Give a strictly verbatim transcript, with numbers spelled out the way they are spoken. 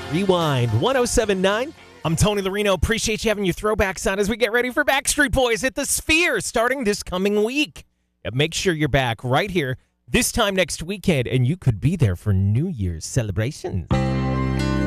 Rewind one oh seven point nine. I'm Tony Larino. Appreciate you having your throwbacks on as we get ready for Backstreet Boys at the Sphere starting this coming week. And make sure you're back right here this time next weekend, and you could be there for New Year's celebrations.